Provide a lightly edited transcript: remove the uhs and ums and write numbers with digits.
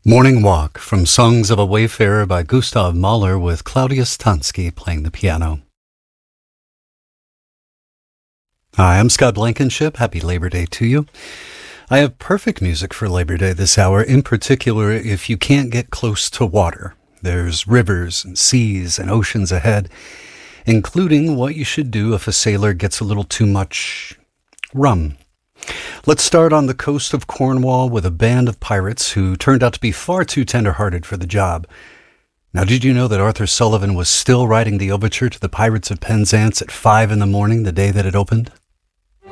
Morning Walk from Songs of a Wayfarer by Gustav Mahler with Claudius Tansky playing the piano. Hi, I'm Scott Blankenship. Happy Labor Day to you. I have perfect music for Labor Day this hour, in particular if you can't get close to water. There's rivers and seas and oceans ahead, including what you should do if a sailor gets a little too much rum. Let's start on the coast of Cornwall with a band of pirates who turned out to be far too tender-hearted for the job. Now, did you know that Arthur Sullivan was still writing the overture to the Pirates of Penzance at 5 in the morning the day that it opened?